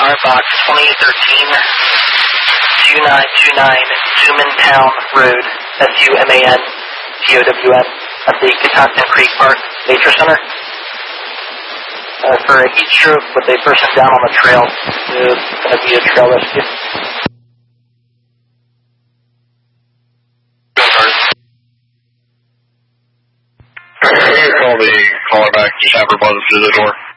car, box 2013-2929, Sumantown Road, SUMANTOWN, at the Catoctin Creek Park Nature Center. For a heat stroke with a person down on the trail, there's going to be a trail rescue. Call the caller back, just have her buzz through the door.